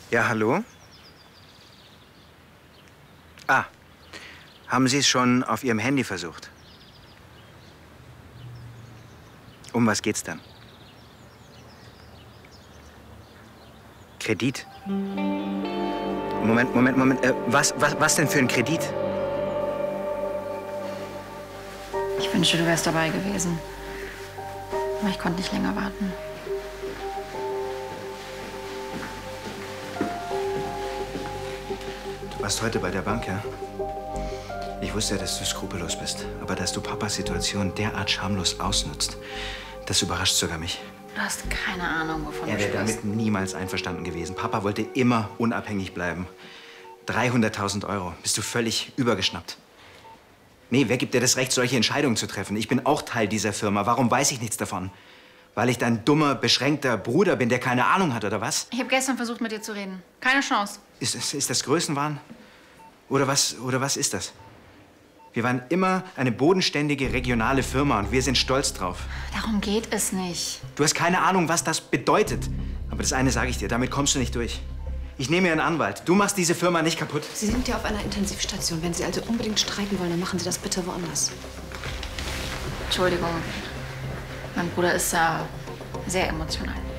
Ja, hallo? Ah, haben Sie es schon auf Ihrem Handy versucht? Um was geht's dann? Kredit? Moment. Was denn für ein Kredit? Ich wünschte, du wärst dabei gewesen. Aber ich konnte nicht länger warten. Du warst heute bei der Bank, ja? Ich wusste ja, dass du skrupellos bist. Aber dass du Papas Situation derart schamlos ausnutzt, das überrascht sogar mich. Du hast keine Ahnung, wovon Er du wäre sprichst. damit niemals einverstanden gewesen. Papa wollte immer unabhängig bleiben. 300.000 Euro. Bist du völlig übergeschnappt? Nee, wer gibt dir das Recht, solche Entscheidungen zu treffen? Ich bin auch Teil dieser Firma. Warum weiß ich nichts davon? Weil ich dein dummer, beschränkter Bruder bin, der keine Ahnung hat, oder was? Ich habe gestern versucht, mit dir zu reden. Keine Chance. Ist das Größenwahn? Oder was ist das? Wir waren immer eine bodenständige regionale Firma und wir sind stolz drauf. Darum geht es nicht. Du hast keine Ahnung, was das bedeutet. Aber das eine sage ich dir, damit kommst du nicht durch. Ich nehme mir einen Anwalt. Du machst diese Firma nicht kaputt. Sie sind ja auf einer Intensivstation. Wenn Sie also unbedingt streiken wollen, dann machen Sie das bitte woanders. Entschuldigung. Mein Bruder ist sehr emotional.